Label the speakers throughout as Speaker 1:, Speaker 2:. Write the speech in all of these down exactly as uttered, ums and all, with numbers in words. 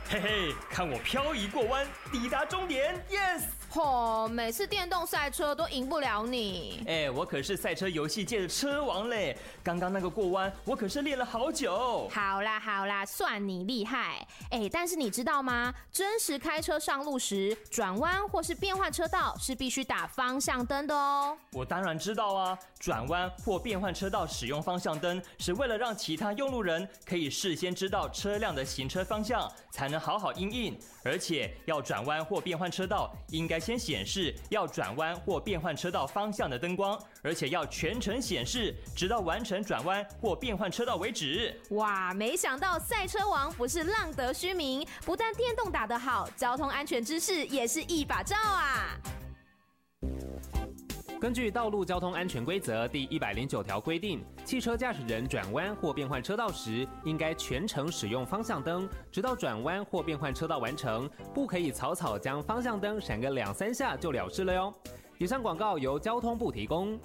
Speaker 1: 嘿嘿，看我漂移过弯，抵达终点 ，yes！
Speaker 2: 吼，每次电动赛车都赢不了你。
Speaker 1: 哎，我可是赛车游戏界的车王嘞！刚刚那个过弯，我可是练了好久。
Speaker 2: 好啦好啦，算你厉害。哎，但是你知道吗？真实开车上路时，转弯或是变换车道是必须打方向灯的哦。
Speaker 1: 我当然知道啊，转弯或变换车道使用方向灯，是为了让其他用路人可以事先知道车辆的行车方向，才能好好因应。而且要转弯或变换车道，应该先显示要转弯或变换车道方向的灯光，而且要全程显示，直到完成转弯或变换车道为止。
Speaker 2: 哇，没想到赛车王不是浪得虚名，不但电动打得好，交通安全知识也是一把照啊！
Speaker 3: 根据《道路交通安全规则》第一百零九条规定，汽车驾驶人转弯或变换车道时，应该全程使用方向灯，直到转弯或变换车道完成，不可以草草将方向灯闪个两三下就了事了哟。以上广告由交通部提供。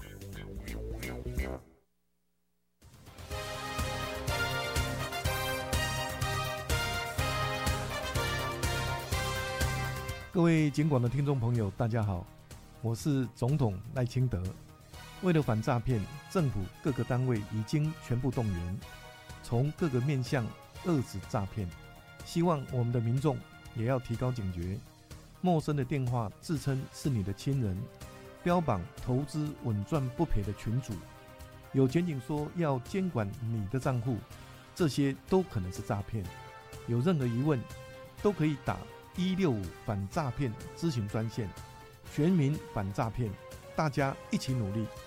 Speaker 4: 各位警广的听众朋友，大家好。我是总统赖清德。为了反诈骗，政府各个单位已经全部动员，从各个面向遏止诈骗。希望我们的民众也要提高警觉。陌生的电话自称是你的亲人，标榜投资稳赚不赔的群组，有检警说要监管你的账户，这些都可能是诈骗。有任何疑问，都可以打一六五反诈骗咨询专线。全民反诈骗，大家一起努力。